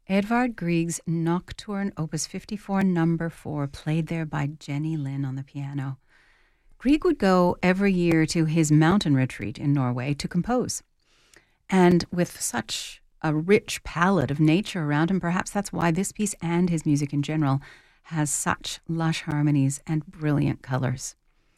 Edvard Grieg's Nocturne, Opus 54, Number 4, played there by Jenny Lind on the piano. Grieg would go every year to his mountain retreat in Norway to compose. And with such a rich palette of nature around him, perhaps that's why this piece and his music in general has such lush harmonies and brilliant colors.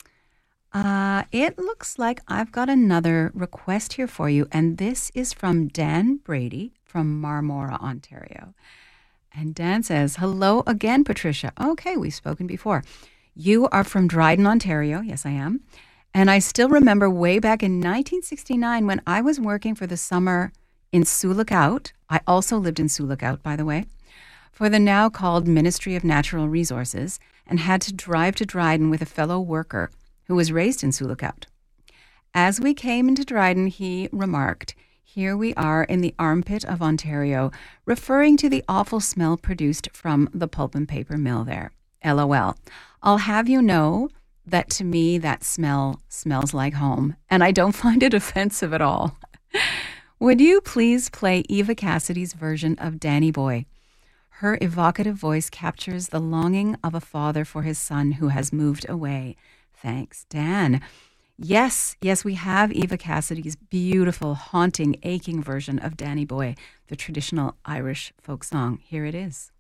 It looks like I've got another request here for you, and this is from Dan Brady from Marmora, Ontario. And Dan says, "Hello again, Patricia." Okay, we've spoken before. You are from Dryden, Ontario. Yes, I am. And I still remember way back in 1969 when I was working for the summer in Sioux Lookout. I also lived in Sioux Lookout, by the way, for the now called Ministry of Natural Resources, and had to drive to Dryden with a fellow worker who was raised in Sioux Lookout. As we came into Dryden, he remarked, "Here we are in the armpit of Ontario," referring to the awful smell produced from the pulp and paper mill there. LOL. I'll have you know that to me that smell smells like home, and I don't find it offensive at all. Would you please play Eva Cassidy's version of Danny Boy? Her evocative voice captures the longing of a father for his son who has moved away. Thanks, Dan. Yes, we have Eva Cassidy's beautiful, haunting, aching version of Danny Boy, the traditional Irish folk song. Here it is.